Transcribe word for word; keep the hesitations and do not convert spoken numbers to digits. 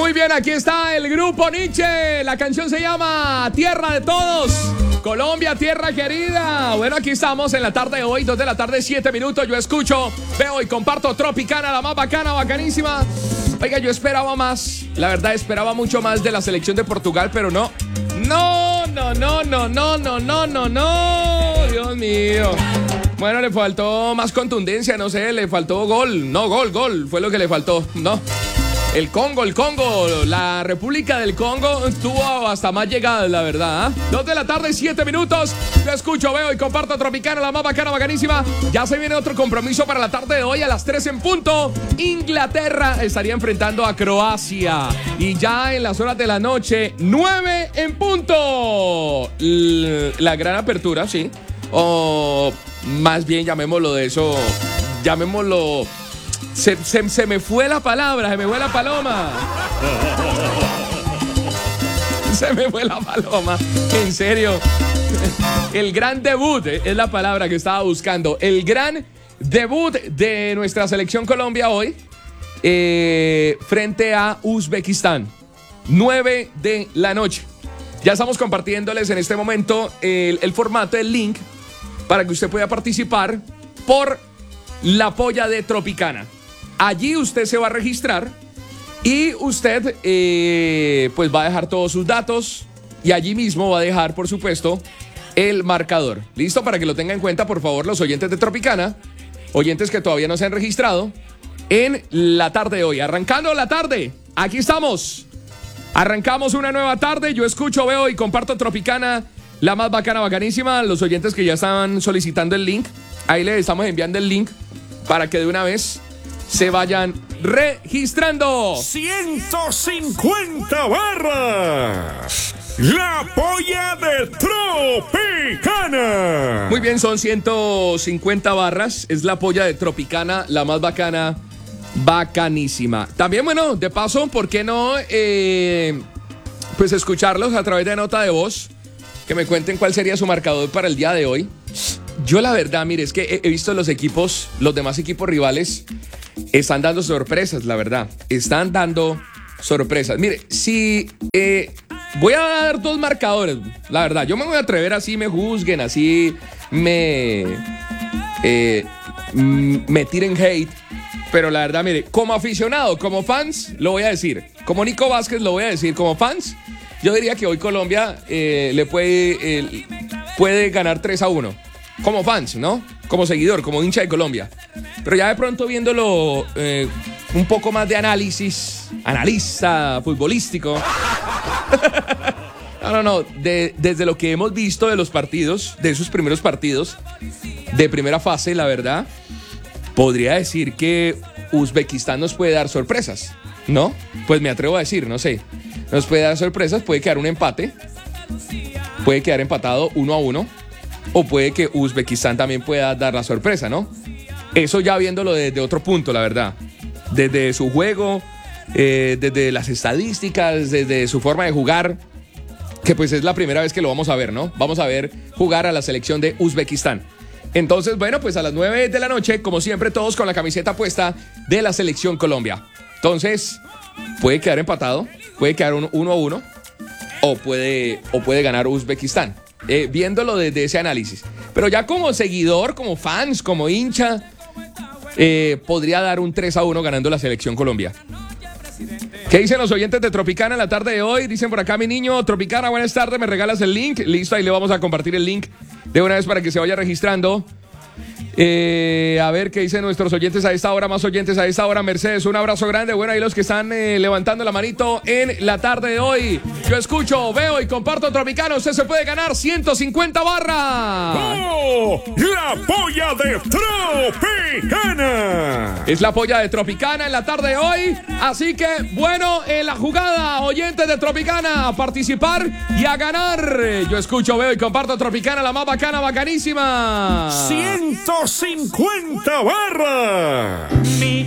Muy bien, aquí está el grupo Nietzsche. La canción se llama Tierra de Todos. Colombia, tierra querida. Bueno, aquí estamos en la tarde de hoy, dos de la tarde, siete minutos. Yo escucho, veo y comparto Tropicana, la más bacana, bacanísima. Oiga, yo esperaba más. La verdad, esperaba mucho más de la selección de Portugal, pero no. No, no, no, no, no, no, no, no, no. Dios mío. Bueno, le faltó más contundencia, no sé, le faltó gol. No, gol, gol, fue lo que le faltó. No. El Congo, el Congo, la República del Congo tuvo hasta más llegadas, la verdad. ¿eh? Dos de la tarde, siete minutos. Yo escucho, veo y comparto Tropicana, la más bacana, bacanísima. Ya se viene otro compromiso para la tarde de hoy a las tres en punto. Inglaterra estaría enfrentando a Croacia. Y ya en las horas de la noche, nueve en punto. L- la gran apertura, sí. O más bien llamémoslo de eso, llamémoslo... Se, se, se me fue la palabra, se me fue la paloma. Se me fue la paloma, en serio. El gran debut eh, es la palabra que estaba buscando. El gran debut de nuestra selección Colombia hoy eh, frente a Uzbekistán. nueve de la noche. Ya estamos compartiéndoles en este momento el, el formato, el link, para que usted pueda participar por la polla de Tropicana. Allí usted se va a registrar y usted eh, pues va a dejar todos sus datos y allí mismo va a dejar, por supuesto, el marcador. ¿Listo? Para que lo tenga en cuenta, por favor, los oyentes de Tropicana, oyentes que todavía no se han registrado, en la tarde de hoy. Arrancando la tarde, aquí estamos. Arrancamos una nueva tarde. Yo escucho, veo y comparto Tropicana, la más bacana, bacanísima. Los oyentes que ya estaban solicitando el link, ahí les estamos enviando el link para que de una vez se vayan registrando. ciento cincuenta barras. La polla de Tropicana. Muy bien, son ciento cincuenta barras. Es la polla de Tropicana, la más bacana, bacanísima. También, bueno, de paso, ¿por qué no eh, pues escucharlos a través de nota de voz? Que me cuenten cuál sería su marcador para el día de hoy. Yo la verdad, mire, es que he, he visto los equipos, los demás equipos rivales están dando sorpresas, la verdad. Están dando sorpresas. Mire, si eh, voy a dar dos marcadores, la verdad. Yo me voy a atrever así, me juzguen, así me, eh, me tiren hate. Pero la verdad, mire, como aficionado, como fans, lo voy a decir. Como Nico Vázquez lo voy a decir. Como fans, yo diría que hoy Colombia eh, le puede, eh, puede ganar tres a uno. Como fans, ¿no? Como seguidor, como hincha de Colombia. Pero ya de pronto viéndolo eh, un poco más de análisis, analista futbolístico. No, no, no. De, desde lo que hemos visto de los partidos, de esos primeros partidos, de primera fase, la verdad, podría decir que Uzbekistán nos puede dar sorpresas, ¿no? Pues me atrevo a decir, no sé. Nos puede dar sorpresas, puede quedar un empate, puede quedar empatado uno a uno. O puede que Uzbekistán también pueda dar la sorpresa, ¿no? Eso ya viéndolo desde otro punto, la verdad. Desde su juego, eh, desde las estadísticas, desde su forma de jugar, que pues es la primera vez que lo vamos a ver, ¿no? Vamos a ver jugar a la selección de Uzbekistán. Entonces, bueno, pues a las nueve de la noche, como siempre, todos con la camiseta puesta de la selección Colombia. Entonces, puede quedar empatado, puede quedar un uno a uno, o puede, o puede ganar Uzbekistán. Eh, viéndolo desde ese análisis. Pero ya como seguidor, como fans, como hincha, eh, podría dar un tres a uno ganando la selección Colombia. ¿Qué dicen los oyentes de Tropicana en la tarde de hoy? Dicen por acá, mi niño, Tropicana, buenas tardes, ¿me regalas el link? Listo, ahí le vamos a compartir el link de una vez para que se vaya registrando. Eh, a ver qué dicen nuestros oyentes a esta hora, más oyentes a esta hora. Mercedes, un abrazo grande. Bueno, ahí los que están eh, levantando la manito en la tarde de hoy. Yo escucho, veo y comparto Tropicana. Usted se puede ganar ciento cincuenta barras. ¡Oh! ¡La polla de Tropicana! Es la polla de Tropicana en la tarde de hoy. Así que, bueno, en la jugada, oyentes de Tropicana, a participar y a ganar. Yo escucho, veo y comparto Tropicana, la más bacana, bacanísima. ciento cincuenta barras.